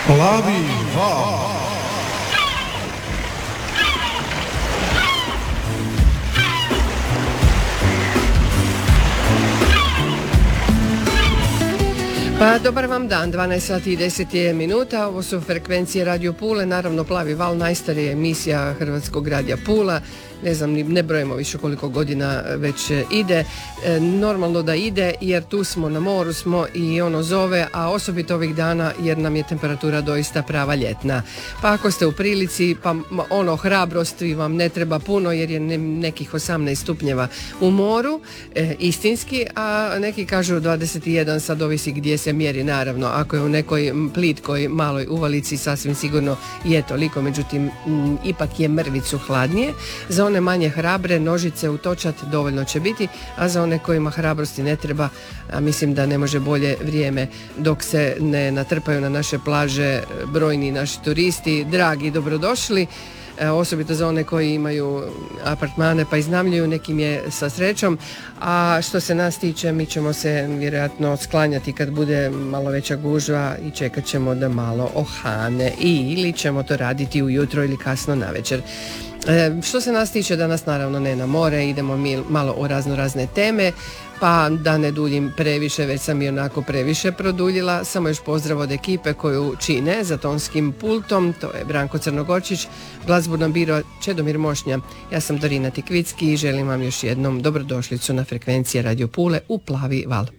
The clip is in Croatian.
Plavi val. Pa dobar vam dan, 12 sati i 10 minuta, ovo su frekvencije Radio Pule, naravno Plavi val, najstarija emisija Hrvatskog radija Pula, ne znam, ne brojimo više koliko godina već ide, normalno da ide jer tu smo, na moru smo i ono zove, a osobito ovih dana jer nam je temperatura doista prava ljetna. Pa ako ste u prilici, pa ono hrabrosti vam ne treba puno jer je nekih 18 stupnjeva u moru, istinski, a neki kažu 21, sad ovisi gdje se mjeri naravno, ako je u nekoj plitkoj maloj uvalici sasvim sigurno je toliko, međutim ipak je mrvicu hladnije. Za one manje hrabre nožice utočat dovoljno će biti, a za one kojima hrabrosti ne treba, a mislim da ne može bolje vrijeme dok se ne natrpaju na naše plaže brojni naši turisti, dragi dobrodošli. Osobito za one koji imaju apartmane pa iznajmljuju, nekim je sa srećom, a što se nas tiče mi ćemo se vjerojatno sklanjati kad bude malo veća gužva i čekat ćemo da malo ohane ili ćemo to raditi ujutro ili kasno navečer. Što se nas tiče, danas naravno ne na more, idemo mi malo o razne teme, pa da ne duljim previše, već sam i onako previše produljila, samo još pozdrav od ekipe koju čine za tonskim pultom, to je Branko Crnogorčić, glazbeno biro Čedomir Mošnja, ja sam Dorina Tikvicki i želim vam još jednom dobrodošlicu na frekvencije Radio Pule u Plavi val.